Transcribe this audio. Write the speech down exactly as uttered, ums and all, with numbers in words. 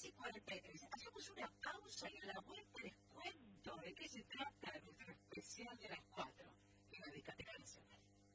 seis y cuarenta y tres. Hacemos una pausa y a la